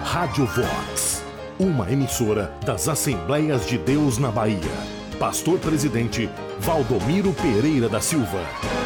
Rádio Vox, uma emissora das Assembleias de Deus na Bahia. Pastor Presidente Valdomiro Pereira da Silva.